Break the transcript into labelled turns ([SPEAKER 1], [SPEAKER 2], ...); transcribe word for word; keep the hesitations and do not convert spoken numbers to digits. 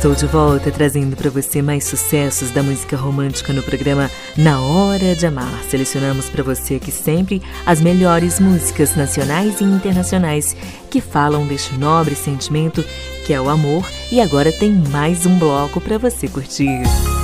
[SPEAKER 1] Estou de volta trazendo para você mais sucessos da música romântica no programa Na Hora de Amar. Selecionamos para você aqui sempre as melhores músicas nacionais e internacionais que falam deste nobre sentimento que é o amor. E agora tem mais um bloco para você curtir.